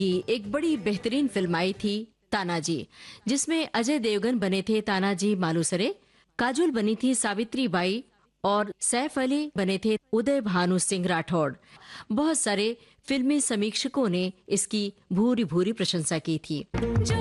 की एक बड़ी बेहतरीन फिल्म आई थी तानाजी, जिसमें अजय देवगन बने थे तानाजी मालुसरे, काजोल बनी थी सावित्री बाई और सैफ अली बने थे उदय भानु सिंह राठौड़। बहुत सारे फिल्मी समीक्षकों ने इसकी भूरी भूरी प्रशंसा की थी।